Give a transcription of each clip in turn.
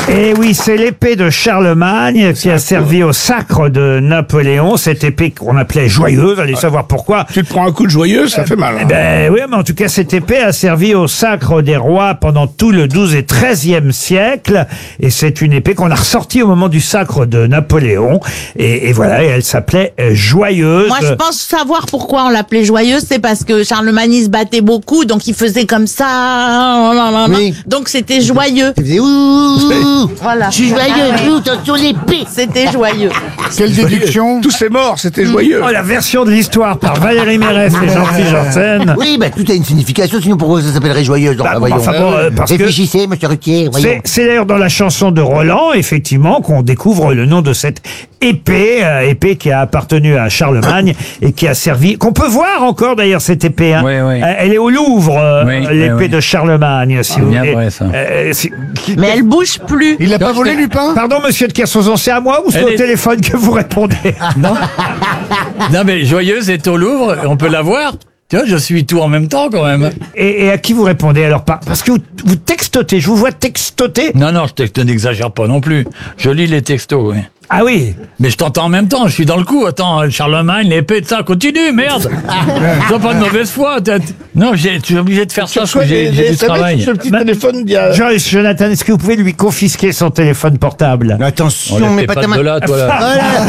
Et oui, c'est l'épée de Charlemagne qui a servi au sacre de Napoléon. Cette épée qu'on appelait joyeuse, allez savoir pourquoi. Tu te prends un coup de joyeuse, ça fait mal. Eh ben oui, mais en tout cas, cette épée a servi au sacre des rois pendant tout le XIIe et XIIIe siècle. Et c'est une épée qu'on a ressortie au moment du sacre de Napoléon. Et voilà, et elle s'appelait joyeuse. Moi, je pense savoir pourquoi on l'appelait joyeuse. C'est parce que Charlemagne, il se battait beaucoup, donc il faisait comme ça. Oui. Donc c'était joyeux. Il faisait ouh, Voilà. je suis joyeux, ouh, attention l'épée. C'était joyeux. Quelle déduction. Tous ces morts, c'était joyeux. Oh, la version de l'histoire par Valérie Mérès et Jean-Philippe Janssen. Oui, bah tout a une signification, sinon pourquoi ça s'appellerait joyeuse? Bah, Voyons. enfin bon, parce que Réfléchissez, monsieur Ruquier, voyons. c'est d'ailleurs dans la chanson de Roland, effectivement, qu'on découvre le nom de cette épée, épée qui a appartenu à Charlemagne et qui a servi, qu'on peut voir encore d'ailleurs cette épée. Hein. Oui, oui. Elle est au Louvre, Oui, l'épée oui, oui. de Charlemagne, si vous bien voulez. vrai, ça. Mais elle bouge plus. Il l'a pas volé, Lupin? Pardon, monsieur de Kersauzon, c'est à moi ou c'est Elle au est- téléphone que vous répondez? Non, mais Joyeuse est au Louvre, on peut la voir. Tu vois, je suis tout en même temps quand même. Et à qui vous répondez alors? Parce que vous textotez, je vous vois textoter. Non, je n'exagère pas non plus. Je lis les textos, oui. Ah oui. Mais je t'entends en même temps, je suis dans le coup. Attends, Charlemagne, l'épée de ça, continue, merde. Sois pas de mauvaise foi. Non, je suis obligé de faire ça parce que j'ai du travail. Ce petit téléphone d'il y a... Jonathan, est-ce que vous pouvez lui confisquer son téléphone portable? Attention, On mais les pas fait ta pas de main. là, toi, là.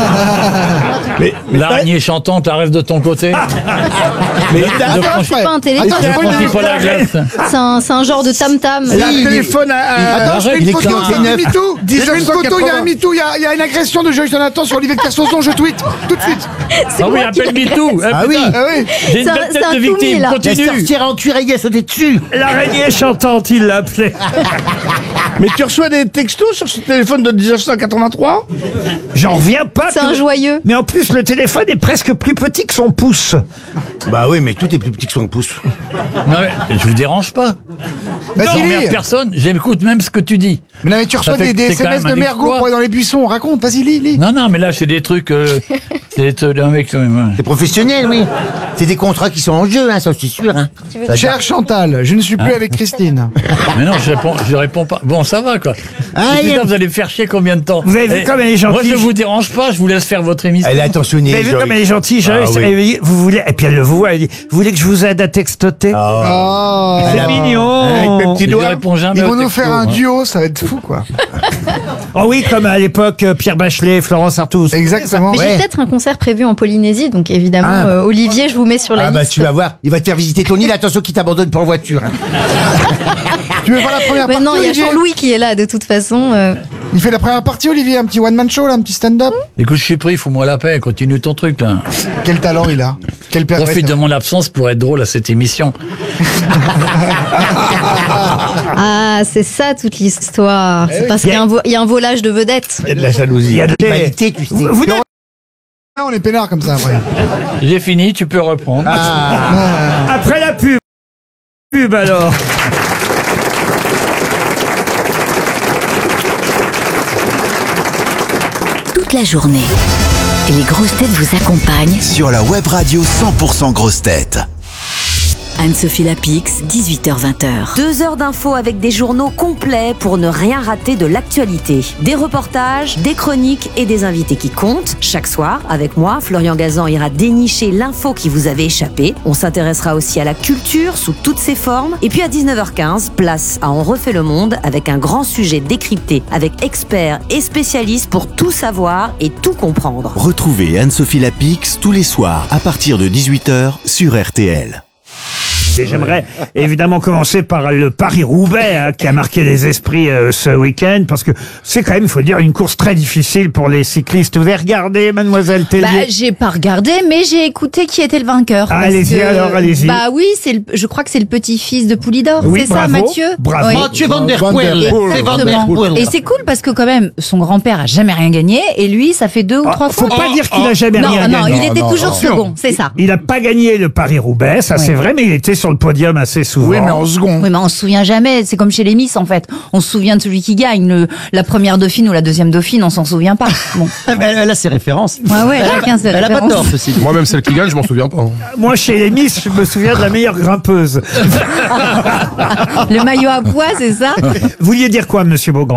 Mais L'araignée chantante, la rêve de ton côté. mais Ne franchis Pas un téléphone. ne franchis pas la glace. C'est un genre de tam-tam. le téléphone à... Attends, je fais une photo, il y a une photo, il y a un MeToo, il y a une agression de Joyce Jonathan sur Olivier de Kersauzon, je tweete, tout de suite. Ah oui, appelle MeToo. Ah oui. Ah oui. J'ai une C'est un- belle c'est tête un de tout victime, mis, là. La continue. sorcière en cuiraillé a sauté dessus. L'araignée chantante, il l'appelait. Mais tu reçois des textos sur ce téléphone de 1983? J'en reviens pas. C'est un joyeux. Mais en plus, le téléphone est presque plus petit que son pouce. Bah oui, mais tout est plus petit que son pouce. Non, mais je vous dérange pas. Vas-y, J'emmerde lis. personne, j'écoute même ce que tu dis. Mais non, mais tu reçois Ça fait des que c'est quand SMS même de un Mergo exploit. pour aller dans les buissons, raconte, vas-y, lis. Non, mais là, c'est des trucs... c'est un mec... C'est professionnel, oui. C'est des contrats qui sont en jeu, hein, ça je suis sûr. Hein. Ça, Cher Chantal, je ne suis plus avec Christine. Mais non, je réponds pas. Bon, ça va, quoi. Ah, Et il y a- putain, vous allez me faire chier combien de temps? Vous avez vu Eh, comme elle est gentille. Moi, je vous dérange pas, je vous laisse faire votre émission. Elle est attentionnée. Vous avez vu Joyce. comme elle est gentille, Joyce. Ah oui. Et vous voulez, et puis elle le voit, elle dit, vous voulez que je vous aide à textoter? Oh. C'est mignon. Avec mes petits Je doigts. réponds jamais Ils vont aux nous textos, faire un hein. duo, ça va être fou, quoi. Oh oui, comme à l'époque, Pierre Bachelet, Florence Artaud. Exactement. Mais j'ai Ouais. peut-être un concert prévu en Polynésie, donc évidemment, Ah. Olivier, je vous mets sur la Ah bah liste. tu vas voir, il va te faire visiter ton île, attention qu'il t'abandonne pas en voiture. Hein. Tu veux faire la première Mais partie, non, il y a Olivier? Jean-Louis qui est là, de toute façon. Il fait la première partie, Olivier, un petit one-man show, là, un petit stand-up. Écoute, je suis pris, fous-moi la paix, continue ton truc, là. Quel talent il a. Quel père. Profite de mon absence pour être drôle à cette émission. Ah, c'est ça toute l'histoire. C'est parce qu'il y a il y a un volage de vedettes. Il y a de la jalousie. Il y a de Rivalité, tu sais. Vous n'êtes- On est peinard comme ça, après. J'ai fini, tu peux reprendre. après la pub. Pub alors. Toute la journée. Et les grosses têtes vous accompagnent. Sur la web radio 100% grosses têtes. Anne-Sophie Lapix, 18h-20h. 2 heures d'infos avec des journaux complets pour ne rien rater de l'actualité. Des reportages, des chroniques et des invités qui comptent. Chaque soir, avec moi, Florian Gazan ira dénicher l'info qui vous avait échappé. On s'intéressera aussi à la culture sous toutes ses formes. Et puis à 19h15, place à On refait le monde avec un grand sujet décrypté avec experts et spécialistes pour tout savoir et tout comprendre. Retrouvez Anne-Sophie Lapix tous les soirs à partir de 18h sur RTL. Et j'aimerais évidemment commencer par le Paris-Roubaix hein, qui a marqué les esprits ce week-end parce que c'est quand même, il faut dire, une course très difficile pour les cyclistes. Vous avez regardé, Mademoiselle Tellier? Bah, j'ai pas regardé, mais j'ai écouté qui était le vainqueur. Ah, parce allez-y, que- alors, allez-y. Bah oui, je crois que c'est le petit-fils de Poulidor, Oui, c'est ça, bravo, Mathieu? bravo. Oui. Mathieu Van Der Poel. C'est Van Der Exactement. Poel. Et c'est cool parce que quand même, son grand-père a jamais rien gagné et lui, ça fait 2 ou 3 Faut fois. pas dire qu'il a jamais non, rien non, gagné. il était toujours second, c'est ça. Il n'a pas gagné le Paris-Roubaix, ça c'est vrai, mais il était sur le podium assez souvent. Oui, mais en second. Oui, mais on se souvient jamais. C'est comme chez les Miss, en fait. On se souvient de celui qui gagne. La première dauphine ou la deuxième dauphine, on s'en souvient pas. Bon. Elle a ses références. Ouais, chacun ses Elle a pas références. tort, ceci. Moi-même, celle qui gagne, je m'en souviens pas. Moi, chez les Miss, je me souviens de la meilleure grimpeuse. Le maillot à pois, c'est ça? Vous vouliez dire quoi, Monsieur Beaugrand?